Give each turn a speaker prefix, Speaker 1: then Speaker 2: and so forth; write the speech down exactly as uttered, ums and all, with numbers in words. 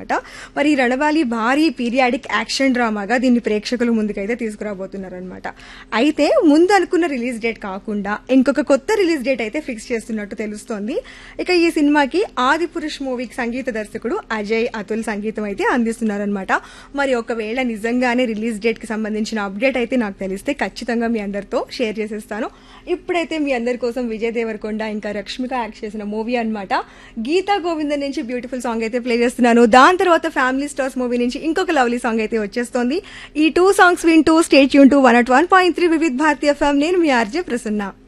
Speaker 1: అనమాట. మరి ఈ రణబాలి భారీ పీరియాడిక్ యాక్షన్ డ్రామాగా దీన్ని ప్రేక్షకుల ముందుకైతే తీసుకురాబోతున్నారనమాట. అయితే ముందు అనుకున్న రిలీజ్ డేట్ కాకుండా ఇంకొక కొత్త రిలీజ్ డేట్ అయితే ఫిక్స్ చేస్తున్నట్టు తెలుస్తోంది. ఇక ఈ సినిమాకి ఆది పురుష్ మూవీకి సంగీత దర్శకుడు అజయ్ అతుల్ సంగీతం అయితే అందిస్తున్నారనమాట. మరి ఒకవేళ నిజంగానే రిలీజ్ డేట్ కి సంబంధించిన అప్డేట్ అయితే నాకు తెలిస్తే ఖచ్చితంగా మీ అందరితో షేర్ చేసేస్తాను. ఇప్పుడైతే మీ అందరి కోసం విజయ్ దేవరకొండ ఇంకా రష్మిక యాక్ట్ చేసిన మూవీ అన్నమాట గీతా గోవిందం నుంచి బ్యూటిఫుల్ సాంగ్ అయితే ప్లే చేస్తున్నాను. దాని తర్వాత ఫ్యామిలీ స్టార్స్ మూవీ నుంచి ఇంకొక లవ్లీ సాంగ్ అయితే వచ్చేస్తోంది. ఈ టూ సాంగ్స్ వింటూ stay tune to one at one point three Vividh Bharatiya FM. నేను మీ ఆర్జే ప్రసన్న.